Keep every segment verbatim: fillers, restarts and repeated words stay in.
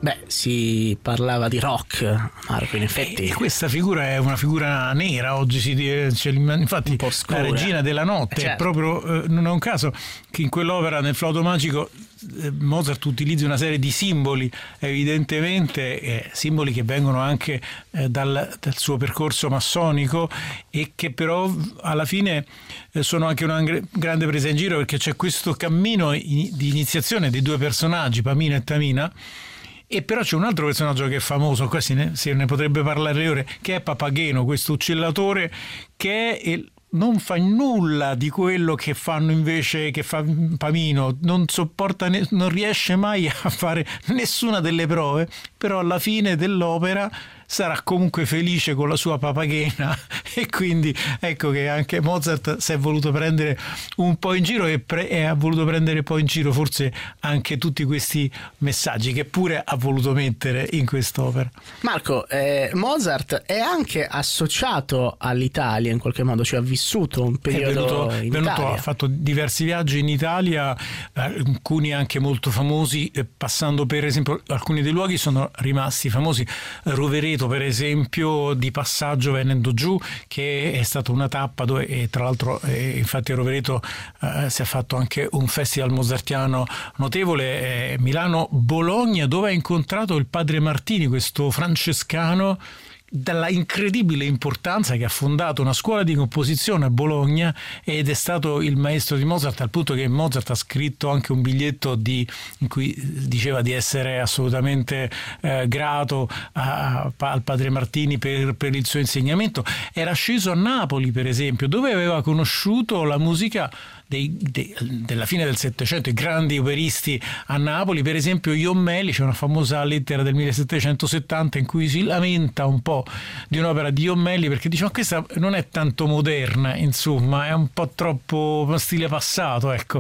Beh, si parlava di rock, Marco, in effetti. E questa figura è una figura nera, oggi si dice, infatti la regina della notte, certo. È proprio, eh, non è un caso che in quell'opera, nel Flauto Magico, eh, Mozart utilizzi una serie di simboli, evidentemente eh, simboli che vengono anche eh, dal, dal suo percorso massonico e che però alla fine eh, sono anche una grande presa in giro, perché c'è questo cammino in, di iniziazione dei due personaggi, Pamina e Tamina. E però c'è un altro personaggio che è famoso, qua se ne, se ne potrebbe parlare ore, che è Papageno, questo uccellatore che è, non fa nulla di quello che fanno invece, che fa Pamino, non sopporta, non riesce mai a fare nessuna delle prove, però alla fine dell'opera sarà comunque felice con la sua papagena, e quindi ecco che anche Mozart si è voluto prendere un po' in giro e, pre- e ha voluto prendere poi in giro forse anche tutti questi messaggi che pure ha voluto mettere in quest'opera. Marco, eh, Mozart è anche associato all'Italia in qualche modo, cioè ha vissuto un periodo è venuto, in venuto, Italia. Ha fatto diversi viaggi in Italia, alcuni anche molto famosi, passando per esempio, alcuni dei luoghi sono rimasti famosi. Rovereto per esempio, di passaggio venendo giù, che è stata una tappa dove, e tra l'altro eh, infatti a Rovereto eh, si è fatto anche un festival mozartiano notevole, eh, Milano-Bologna, dove ha incontrato il padre Martini, questo francescano dalla incredibile importanza, che ha fondato una scuola di composizione a Bologna ed è stato il maestro di Mozart, al punto che Mozart ha scritto anche un biglietto di, in cui diceva di essere assolutamente eh, grato a, a, al padre Martini per, per il suo insegnamento. Era sceso a Napoli per esempio, dove aveva conosciuto la musica Dei, de, della fine del Settecento, i grandi operisti a Napoli, per esempio Jommelli. C'è una famosa lettera del millesettecentosettanta in cui si lamenta un po' di un'opera di Jommelli, perché dice: ma questa non è tanto moderna, insomma, è un po' troppo stile passato, ecco.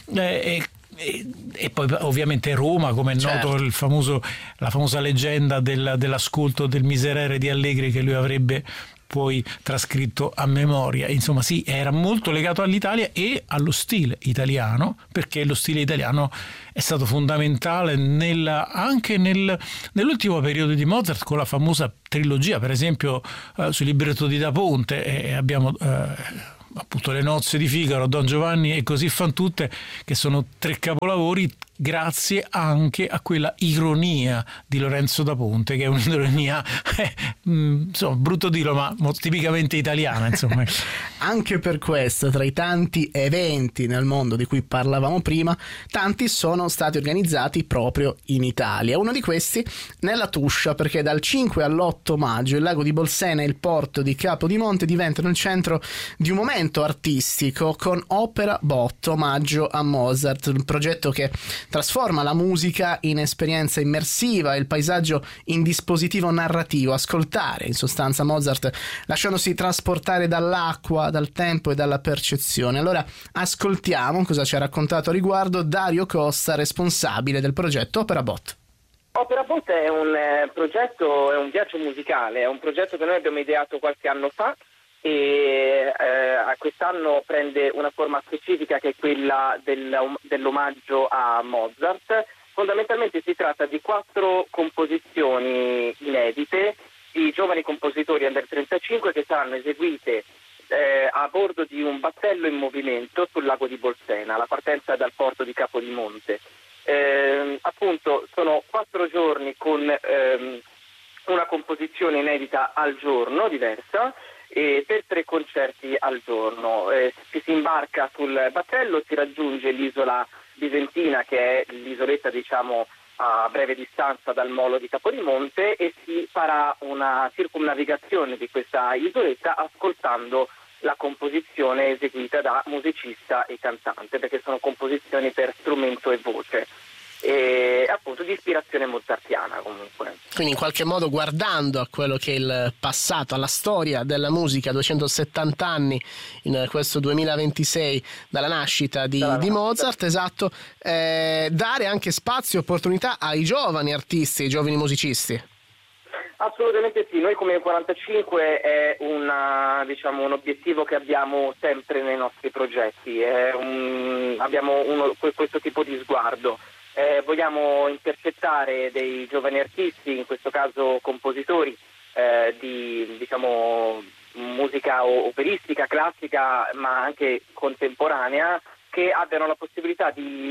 E, e, e poi ovviamente Roma, come è noto, certo. il famoso, la famosa leggenda del, dell'ascolto del Miserere di Allegri, che lui avrebbe poi trascritto a memoria. Insomma, sì, era molto legato all'Italia e allo stile italiano, perché lo stile italiano è stato fondamentale nella, anche nel, nell'ultimo periodo di Mozart, con la famosa trilogia, per esempio eh, sul libretto di Da Ponte, e abbiamo eh, appunto Le nozze di Figaro, Don Giovanni e Così fan tutte, che sono tre capolavori grazie anche a quella ironia di Lorenzo da Ponte, che è un'ironia eh, insomma, brutto dirlo, ma tipicamente italiana, insomma. Anche per questo, tra i tanti eventi nel mondo di cui parlavamo prima, tanti sono stati organizzati proprio in Italia. Uno di questi nella Tuscia, perché dal cinque all'otto maggio il lago di Bolsena e il porto di Capodimonte diventano il centro di un momento artistico con Opera Bot, omaggio a Mozart, un progetto che trasforma la musica in esperienza immersiva, il paesaggio in dispositivo narrativo, ascoltare in sostanza Mozart lasciandosi trasportare dall'acqua, dal tempo e dalla percezione. Allora ascoltiamo cosa ci ha raccontato a riguardo Dario Costa, responsabile del progetto Opera Bot. Opera Bot è un eh, progetto, è un viaggio musicale, è un progetto che noi abbiamo ideato qualche anno fa e eh, quest'anno prende una forma specifica, che è quella del, dell'omaggio a Mozart. Fondamentalmente si tratta di quattro composizioni inedite di giovani compositori under trentacinque che saranno eseguite eh, a bordo di un battello in movimento sul lago di Bolsena. La partenza è dal porto di Capodimonte. Eh, appunto sono quattro giorni con ehm, una composizione inedita al giorno, diversa, e per tre concerti al giorno. Eh, si, si imbarca sul battello, si raggiunge l'isola bisentina, che è l'isoletta diciamo a breve distanza dal molo di Capodimonte, e si farà una circumnavigazione di questa isoletta ascoltando la composizione eseguita da musicista e cantante, perché sono composizioni per strumento e voce. E appunto di ispirazione mozartiana comunque. Quindi in qualche modo guardando a quello che è il passato, alla storia della musica, duecentosettanta anni in questo duemilaventisei dalla nascita di, di Mozart, esatto, eh, dare anche spazio e opportunità ai giovani artisti, ai giovani musicisti. Assolutamente sì, noi come quarantacinque è una, diciamo, un obiettivo che abbiamo sempre nei nostri progetti, è un, abbiamo uno, questo tipo di sguardo. eh, vogliamo intercettare dei giovani artisti, in questo caso compositori eh, di diciamo musica operistica, classica, ma anche contemporanea, che abbiano la possibilità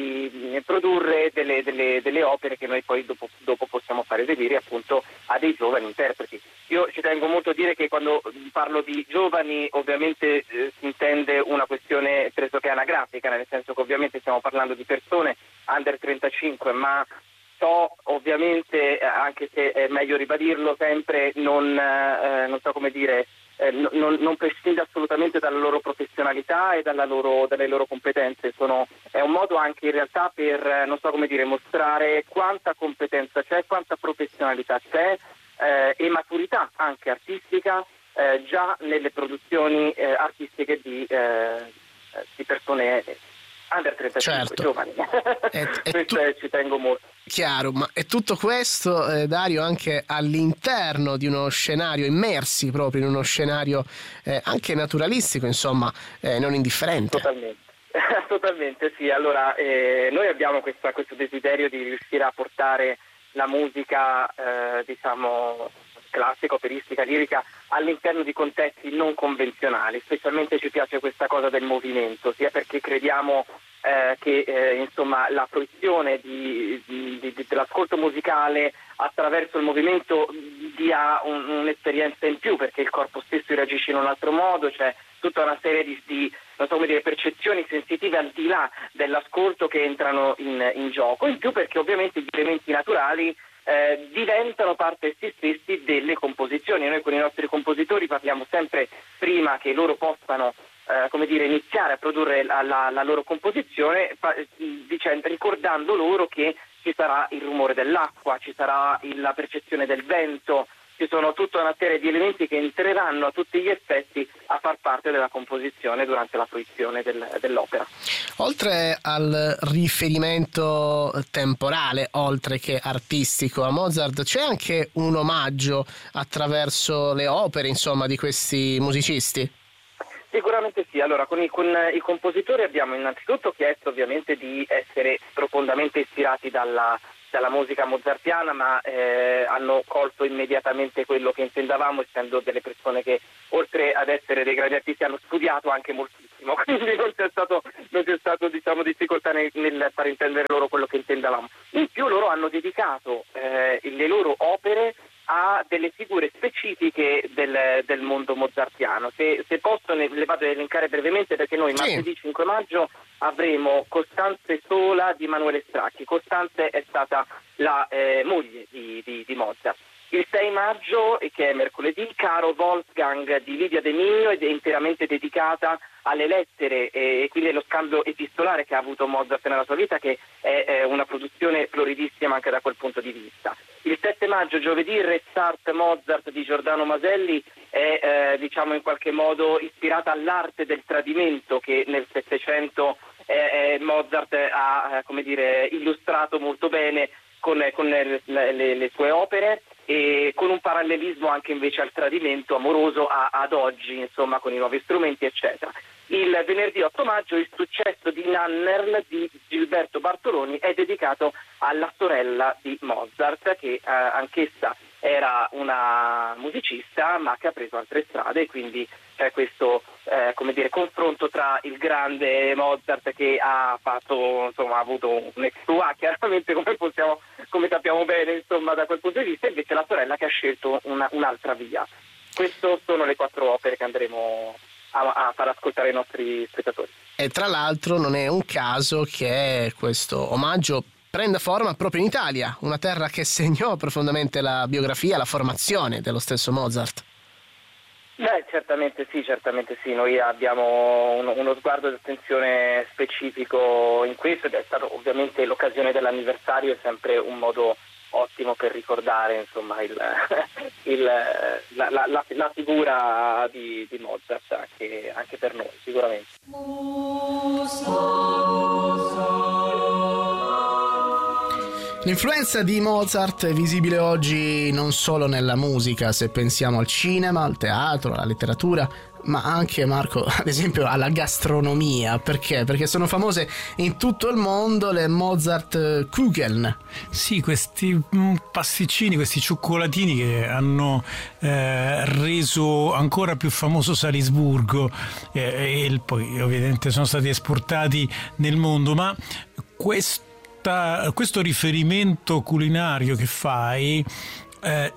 di produrre delle, delle, delle opere che noi poi dopo, dopo possiamo fare eseguire appunto a dei giovani interpreti. Io ci tengo molto a dire che quando parlo di giovani ovviamente eh, si intende una questione pressoché anagrafica, nel senso che ovviamente stiamo parlando di persone under trentacinque, ma so ovviamente, anche se è meglio ribadirlo sempre, non, eh, non so come dire, Eh, non, non prescinde assolutamente dalla loro professionalità e dalla loro, dalle loro competenze. Sono, è un modo anche in realtà per, non so come dire, mostrare quanta competenza c'è, quanta professionalità c'è eh, e maturità anche artistica eh, già nelle produzioni eh, artistiche di, eh, di persone under trentacinque, certo. giovani. E, e Questo tu... è, ci tengo molto. Chiaro, ma è tutto questo, eh, Dario, anche all'interno di uno scenario, immersi proprio in uno scenario eh, anche naturalistico, insomma, eh, non indifferente. Totalmente. Totalmente sì, allora eh, noi abbiamo questa, questo desiderio di riuscire a portare la musica eh, diciamo classica, operistica, lirica all'interno di contesti non convenzionali. Specialmente ci piace questa cosa del movimento, sia perché crediamo eh, che eh, insomma la fruizione di, di, di, dell'ascolto musicale attraverso il movimento dia un, un'esperienza in più, perché il corpo stesso reagisce in un altro modo, c'è tutta una serie di, di non so come dire, percezioni sensitive al di là dell'ascolto che entrano in, in gioco, in più perché ovviamente gli elementi naturali Eh, diventano parte essi stessi delle composizioni. Noi con i nostri compositori parliamo sempre prima che loro possano eh, come dire, iniziare a produrre la, la, la loro composizione, fa, dicendo, ricordando loro che ci sarà il rumore dell'acqua, ci sarà il, la percezione del vento, ci sono tutta una serie di elementi che entreranno a tutti gli effetti a far parte della composizione durante la fruizione del, dell'opera. Oltre al riferimento temporale, oltre che artistico a Mozart, c'è anche un omaggio attraverso le opere, insomma, di questi musicisti? Sicuramente sì, allora con i, con i compositori abbiamo innanzitutto chiesto ovviamente di essere profondamente ispirati dalla dalla musica mozartiana, ma eh, hanno colto immediatamente quello che intendavamo, essendo delle persone che oltre ad essere dei grandi artisti hanno studiato anche moltissimo, quindi non c'è stato, non c'è stato diciamo difficoltà nel, nel far intendere loro quello che intendavamo. In più loro hanno dedicato eh, le loro opere a delle figure specifiche del, del mondo mozartiano. Se, se posso ne, le vado ad elencare brevemente, perché noi sì. martedì cinque maggio avremo Costanze Sola di Emanuele Stracchi. Costanze è stata la eh, moglie di, di, di Mozart. Il sei maggio, che è mercoledì, Caro Wolfgang di Lidia De Migno, ed è interamente dedicata alle lettere e quindi allo scambio epistolare che ha avuto Mozart nella sua vita, che è, è una produzione floridissima anche da quel punto di vista. Il sette maggio, giovedì, Restart Mozart di Giordano Maselli è eh, diciamo in qualche modo ispirata all'arte del tradimento che nel Settecento eh, eh, Mozart ha eh, come dire illustrato molto bene con, con le, le, le sue opere, e con un parallelismo anche invece al tradimento amoroso a, ad oggi, insomma, con i nuovi strumenti eccetera. Il venerdì otto maggio il successo di Nannerl di Gilberto Bartoloni è dedicato alla sorella di Mozart, che eh, anch'essa era una musicista ma che ha preso altre strade, quindi c'è questo eh, come dire confronto tra il grande Mozart, che ha fatto insomma ha avuto un exploit chiaramente, come possiamo come sappiamo bene insomma da quel punto di vista, e invece la sorella che ha scelto una, un'altra via. Queste sono le quattro opere che andremo a, a far ascoltare ai nostri spettatori. E tra l'altro non è un caso che questo omaggio prenda forma proprio in Italia, una terra che segnò profondamente la biografia, la formazione dello stesso Mozart. Beh, certamente sì, certamente sì, noi abbiamo uno, uno sguardo di attenzione specifico in questo, ed è stato ovviamente l'occasione dell'anniversario, è sempre un modo ottimo per ricordare insomma il, il, la, la, la, la figura di, di Mozart anche, anche per noi sicuramente. L'influenza di Mozart è visibile oggi non solo nella musica, se pensiamo al cinema, al teatro, alla letteratura, ma anche, Marco, ad esempio alla gastronomia. Perché? Perché sono famose in tutto il mondo le Mozart Kugeln. Sì, questi pasticcini, questi cioccolatini che hanno eh, reso ancora più famoso Salisburgo eh, e poi ovviamente sono stati esportati nel mondo, ma questo questo riferimento culinario che fai eh,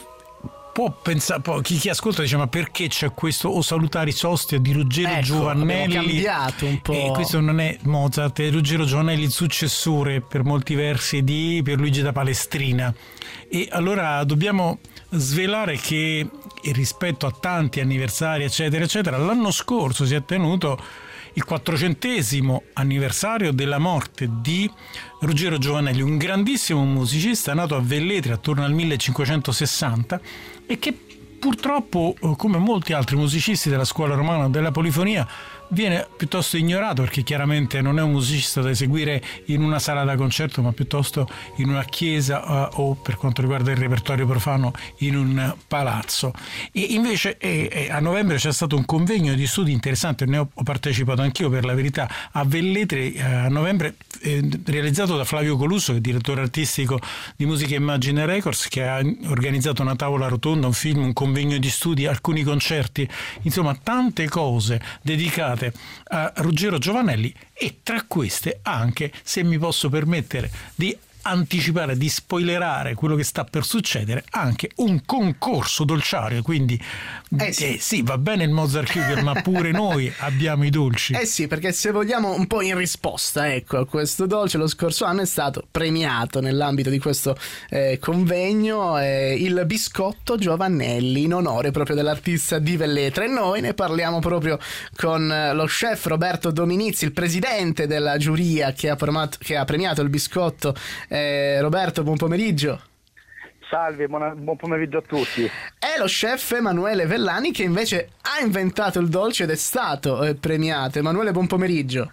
può pensare, può, chi, chi ascolta dice: ma perché c'è questo O Salutaris Ostia di Ruggero ecco, Giovannelli? Cambiato un po'. E questo non è Mozart, è Ruggero Giovannelli, il successore per molti versi di Pierluigi da Palestrina. E allora dobbiamo svelare che rispetto a tanti anniversari eccetera eccetera, l'anno scorso si è tenuto il quattrocentesimo anniversario della morte di Ruggero Giovannelli, un grandissimo musicista nato a Velletri attorno al millecinquecentosessanta e che purtroppo, come molti altri musicisti della scuola romana della polifonia, viene piuttosto ignorato, perché chiaramente non è un musicista da eseguire in una sala da concerto, ma piuttosto in una chiesa uh, o, per quanto riguarda il repertorio profano, in un palazzo. E invece eh, eh, a novembre c'è stato un convegno di studi interessante, ne ho, ho partecipato anch'io per la verità, a Velletri eh, a novembre, eh, realizzato da Flavio Colusso, che è direttore artistico di Musica Immagine Records, che ha organizzato una tavola rotonda, un film, un convegno di studi, alcuni concerti, insomma tante cose dedicate a Ruggero Giovannelli, e tra queste anche, se mi posso permettere di anticipare, di spoilerare quello che sta per succedere, anche un concorso dolciario. Quindi eh sì, eh sì va bene il Mozart Kugel, ma pure noi abbiamo i dolci. Eh sì, perché se vogliamo un po' in risposta, ecco, a questo dolce, lo scorso anno è stato premiato nell'ambito di questo eh, convegno eh, il biscotto Giovannelli, in onore proprio dell'artista di Velletri, e noi ne parliamo proprio con eh, lo chef Roberto Dominizi, il presidente della giuria che ha, promato, che ha premiato il biscotto. Eh, Roberto, buon pomeriggio. Salve, buona, buon pomeriggio a tutti. È lo chef Emanuele Vellani che invece ha inventato il dolce ed è stato eh, premiato. Emanuele, buon pomeriggio.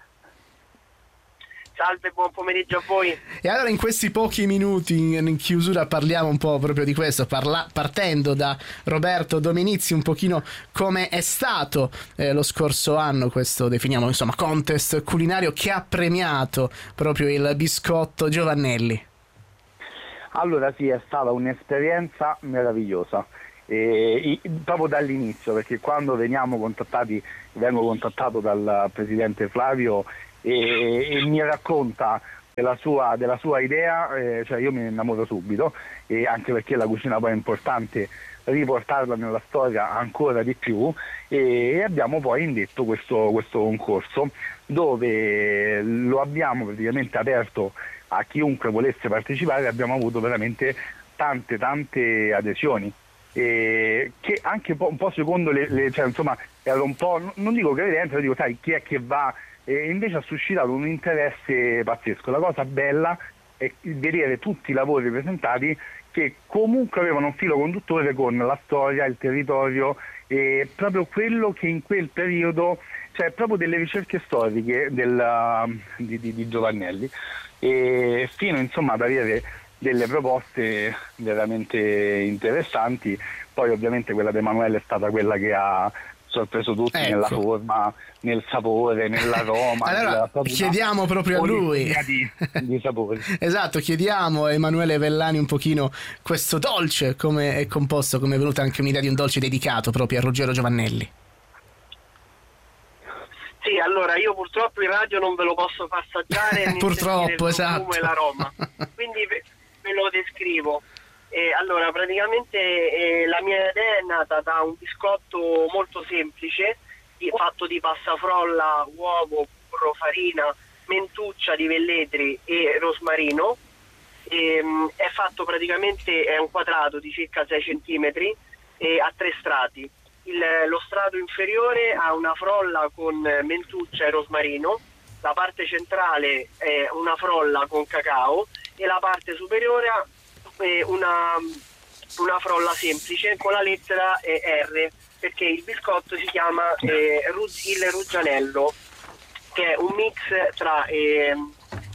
Salve, buon pomeriggio a voi. E allora in questi pochi minuti in, in chiusura parliamo un po' proprio di questo, parla, partendo da Roberto Dominizi, un pochino come è stato eh, lo scorso anno questo, definiamo insomma, contest culinario che ha premiato proprio il biscotto Giovannelli. Allora sì, è stata un'esperienza meravigliosa, e, e, proprio dall'inizio, perché quando veniamo contattati, vengo contattato dal presidente Flavio e, e mi racconta della sua, della sua idea, eh, cioè io mi innamoro subito, e anche perché la cucina poi è importante riportarla nella storia ancora di più, e, e abbiamo poi indetto questo, questo concorso, dove lo abbiamo praticamente aperto a chiunque volesse partecipare. Abbiamo avuto veramente tante tante adesioni, e che anche un po', un po' secondo le, le cioè insomma ero un po', non dico credente, dico sai chi è che va, e invece ha suscitato un interesse pazzesco. La cosa bella è vedere tutti i lavori presentati che comunque avevano un filo conduttore con la storia, il territorio, e proprio quello che in quel periodo, cioè proprio delle ricerche storiche del, di, di, di Giovannelli, e fino insomma ad avere delle proposte veramente interessanti. Poi ovviamente quella di Emanuele è stata quella che ha sorpreso tutti, ecco, nella forma, nel sapore, nell'aroma. Allora proprio chiediamo proprio a lui di, di sapori. Esatto, chiediamo a Emanuele Vellani un pochino questo dolce, come è composto, come è venuta anche un'idea di un dolce dedicato proprio a Ruggero Giovannelli. Sì, allora io purtroppo in radio non ve lo posso far assaggiare, purtroppo, esatto, come l'aroma, quindi ve, ve lo descrivo. Eh, allora praticamente eh, la mia idea è nata da un biscotto molto semplice, di, fatto di passafrolla, uovo, burro, farina, mentuccia di Velletri e rosmarino. E, mh, è fatto praticamente, è un quadrato di circa sei centimetri e a tre strati. Il, lo strato inferiore ha una frolla con mentuccia e rosmarino, la parte centrale è una frolla con cacao e la parte superiore è una, una frolla semplice con la lettera R, perché il biscotto si chiama eh, il Ruggianello, che è un mix tra eh,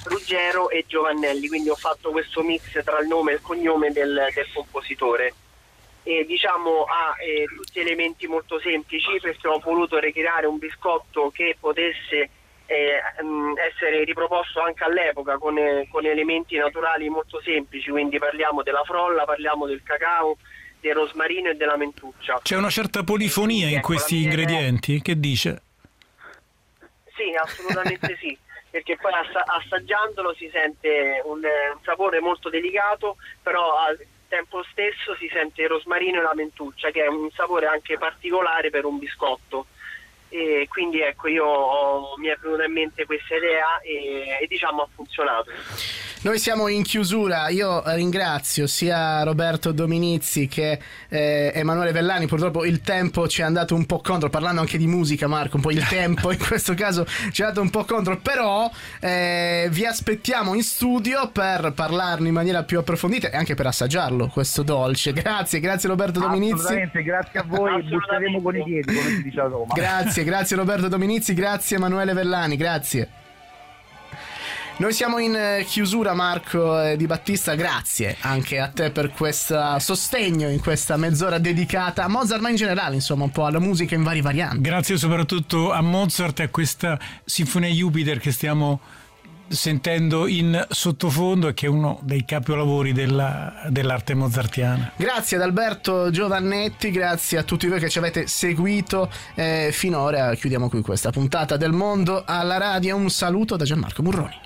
Ruggero e Giovannelli, quindi ho fatto questo mix tra il nome e il cognome del, del compositore. E diciamo ha eh, tutti elementi molto semplici, perché ho voluto ricreare un biscotto che potesse eh, essere riproposto anche all'epoca con, eh, con elementi naturali molto semplici, quindi parliamo della frolla, parliamo del cacao, del rosmarino e della mentuccia. C'è una certa polifonia in ecco, questi ingredienti? Che dice? Sì, assolutamente sì, perché poi ass- assaggiandolo si sente un, un sapore molto delicato, però al tempo stesso si sente il rosmarino e la mentuccia, che è un sapore anche particolare per un biscotto. E quindi ecco, io ho, mi è venuta in mente questa idea e, e diciamo ha funzionato. Noi siamo in chiusura, io ringrazio sia Roberto Dominizi che eh, Emanuele Vellani. Purtroppo il tempo ci è andato un po' contro, parlando anche di musica, Marco, un po' il tempo in questo caso ci è andato un po' contro, però eh, vi aspettiamo in studio per parlarne in maniera più approfondita e anche per assaggiarlo questo dolce. Grazie, grazie Roberto Dominizi. Assolutamente, grazie a voi, butteremo con i piedi, come si dice a Roma. Grazie, grazie Roberto Dominizi, grazie Emanuele Vellani, grazie. Noi siamo in chiusura, Marco Di Battista, grazie anche a te per questo sostegno in questa mezz'ora dedicata a Mozart, ma in generale insomma un po' alla musica in vari varianti. Grazie soprattutto a Mozart e a questa Sinfonia Jupiter che stiamo sentendo in sottofondo e che è uno dei capolavori della, dell'arte mozartiana. Grazie ad Alberto Giovannetti, grazie a tutti voi che ci avete seguito eh, finora. Chiudiamo qui questa puntata del Mondo alla Radio. Un saluto da Gianmarco Murroni.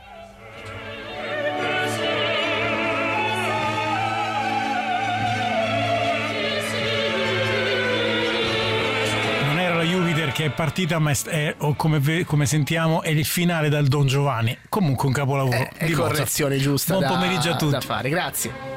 Che è partita, ma è, o come, come sentiamo, è il finale dal Don Giovanni. Comunque un capolavoro. È, è correzione giusta. Buon da, pomeriggio a tutti. Da fare. Grazie.